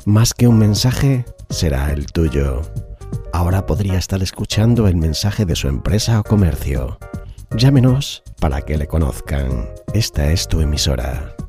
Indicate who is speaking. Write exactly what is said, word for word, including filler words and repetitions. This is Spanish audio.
Speaker 1: Más que un mensaje, será el tuyo. Ahora podría estar escuchando el mensaje de su empresa o comercio. Llámenos para que le conozcan. Esta es tu emisora.